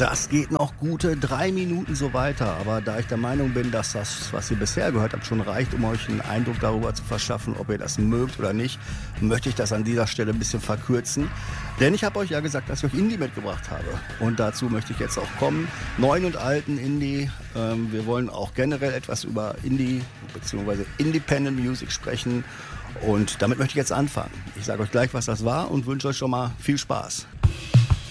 Das geht noch gute 3 Minuten so weiter, aber da ich der Meinung bin, dass das, was ihr bisher gehört habt, schon reicht, um euch einen Eindruck darüber zu verschaffen, ob ihr das mögt oder nicht, möchte ich das an dieser Stelle ein bisschen verkürzen. Denn ich habe euch ja gesagt, dass ich euch Indie mitgebracht habe. Und dazu möchte ich jetzt auch kommen. Neuen und alten Indie. Wir wollen auch generell etwas über Indie bzw. Independent Music sprechen. Und damit möchte ich jetzt anfangen. Ich sage euch gleich, was das war und wünsche euch schon mal viel Spaß.